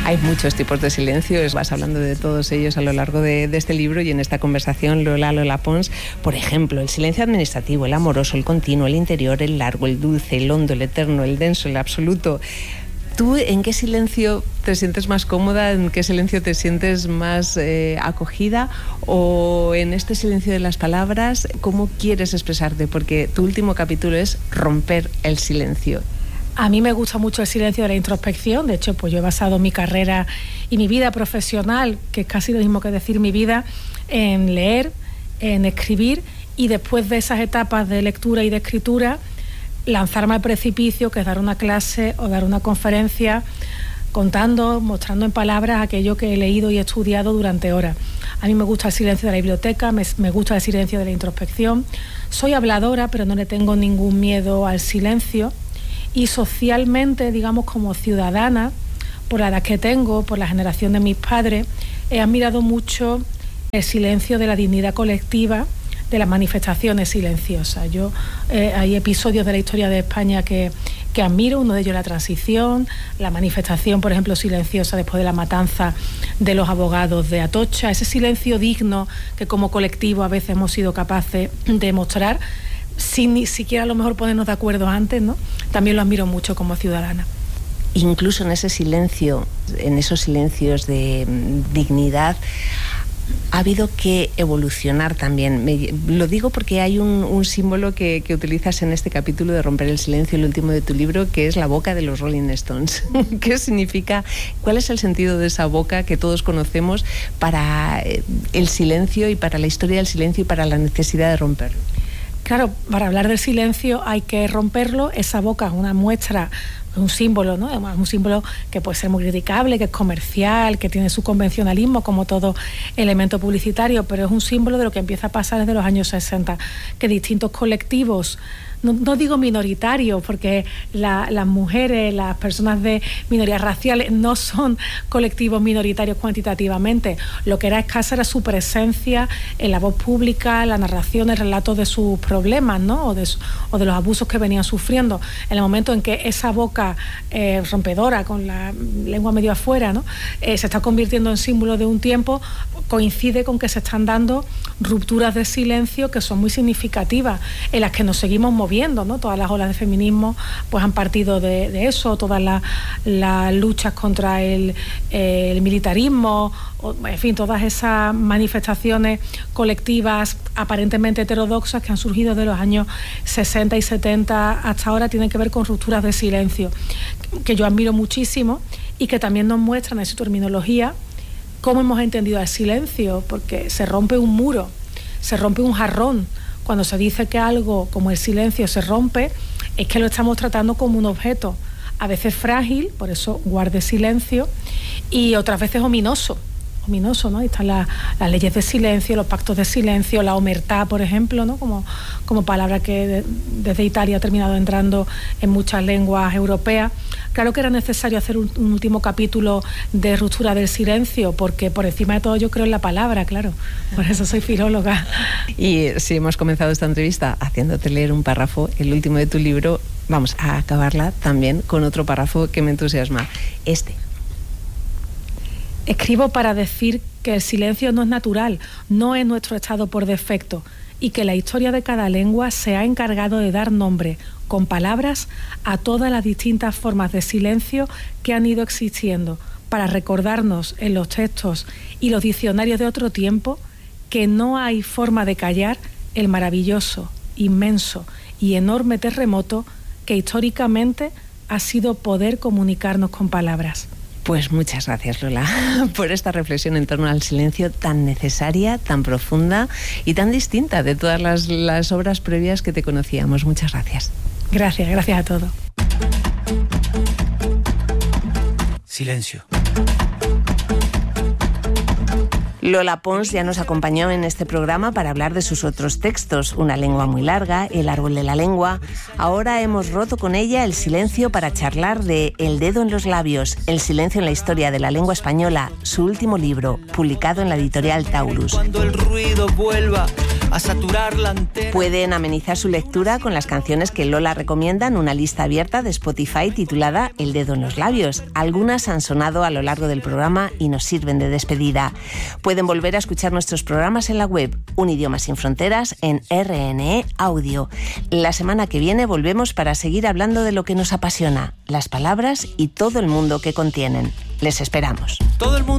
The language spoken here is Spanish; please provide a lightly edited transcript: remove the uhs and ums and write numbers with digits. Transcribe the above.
Hay muchos tipos de silencios, vas hablando de todos ellos a lo largo de este libro y en esta conversación, Lola Pons. Por ejemplo, el silencio administrativo, el amoroso, el continuo, el interior, el largo, el dulce, el hondo, el eterno, el denso, el absoluto. ¿Tú en qué silencio te sientes más cómoda? ¿En qué silencio te sientes más acogida? ¿O en este silencio de las palabras, cómo quieres expresarte? Porque tu último capítulo es romper el silencio. A mí me gusta mucho el silencio de la introspección. De hecho, pues yo he basado mi carrera y mi vida profesional, que es casi lo mismo que decir mi vida, en leer, en escribir, y después de esas etapas de lectura y de escritura, lanzarme al precipicio, que es dar una clase o dar una conferencia, contando, mostrando en palabras aquello que he leído y estudiado durante horas. A mí me gusta el silencio de la biblioteca, me gusta el silencio de la introspección. Soy habladora, pero no le tengo ningún miedo al silencio. Y socialmente, digamos, como ciudadana, por la edad que tengo, por la generación de mis padres, he admirado mucho el silencio de la dignidad colectiva, de las manifestaciones silenciosas. Hay episodios de la historia de España que admiro, uno de ellos la transición, la manifestación, por ejemplo, silenciosa después de la matanza de los abogados de Atocha, ese silencio digno que como colectivo a veces hemos sido capaces de mostrar, sin ni siquiera a lo mejor ponernos de acuerdo antes, ¿no? También lo admiro mucho como ciudadana. Incluso en ese silencio, en esos silencios de dignidad, ha habido que evolucionar también. Lo digo porque hay un símbolo que utilizas en este capítulo de Romper el silencio, el último de tu libro, que es la boca de los Rolling Stones. ¿Qué significa? ¿Cuál es el sentido de esa boca que todos conocemos para el silencio y para la historia del silencio y para la necesidad de romperlo? Claro, para hablar del silencio hay que romperlo. Esa boca es una muestra, un símbolo, ¿no? Un símbolo que puede ser muy criticable, que es comercial, que tiene su convencionalismo como todo elemento publicitario, pero es un símbolo de lo que empieza a pasar desde los años 60, que distintos colectivos, no digo minoritarios, porque las mujeres, las personas de minorías raciales no son colectivos minoritarios cuantitativamente. Lo que era escasa era su presencia en la voz pública, la narración, el relato de sus problemas, ¿no? o de los abusos que venían sufriendo. En el momento en que esa boca rompedora, con la lengua medio afuera, ¿no? Se está convirtiendo en símbolo de un tiempo, coincide con que se están dando rupturas de silencio que son muy significativas, en las que nos seguimos moviendo, ¿no? Todas las olas de feminismo pues han partido de eso, todas las luchas contra el militarismo, en fin, todas esas manifestaciones colectivas aparentemente heterodoxas que han surgido de los años 60 y 70 hasta ahora tienen que ver con rupturas de silencio, que yo admiro muchísimo y que también nos muestran en su terminología cómo hemos entendido el silencio, porque se rompe un muro, se rompe un jarrón. Cuando se dice que algo como el silencio se rompe, es que lo estamos tratando como un objeto, a veces frágil, por eso guarde silencio, y otras veces ominoso, ¿no? Ahí están las leyes de silencio, los pactos de silencio, la omertá, por ejemplo, ¿no? Como palabra que desde Italia ha terminado entrando en muchas lenguas europeas. Claro que era necesario hacer un último capítulo de ruptura del silencio, porque por encima de todo yo creo en la palabra, claro. Por eso soy filóloga. Y si hemos comenzado esta entrevista haciéndote leer un párrafo, el último de tu libro, vamos a acabarla también con otro párrafo que me entusiasma. Escribo para decir que el silencio no es natural, no es nuestro estado por defecto, y que la historia de cada lengua se ha encargado de dar nombre, con palabras, a todas las distintas formas de silencio que han ido existiendo, para recordarnos en los textos y los diccionarios de otro tiempo que no hay forma de callar el maravilloso, inmenso y enorme terremoto que históricamente ha sido poder comunicarnos con palabras. Pues muchas gracias, Lola, por esta reflexión en torno al silencio tan necesaria, tan profunda y tan distinta de todas las obras previas que te conocíamos. Muchas gracias. Gracias a todos. Silencio. Lola Pons ya nos acompañó en este programa para hablar de sus otros textos, Una lengua muy larga, El árbol de la lengua. Ahora hemos roto con ella el silencio para charlar de El dedo en los labios, el silencio en la historia de la lengua española, su último libro, publicado en la editorial Taurus. Cuando el ruido vuelva a saturar la antena. Pueden amenizar su lectura con las canciones que Lola recomienda en una lista abierta de Spotify titulada El dedo en los labios. Algunas han sonado a lo largo del programa y nos sirven de despedida. Pueden volver a escuchar nuestros programas en la web Un idioma sin fronteras en RNE Audio. La semana que viene volvemos para seguir hablando de lo que nos apasiona, las palabras y todo el mundo que contienen. Les esperamos. Todo el mundo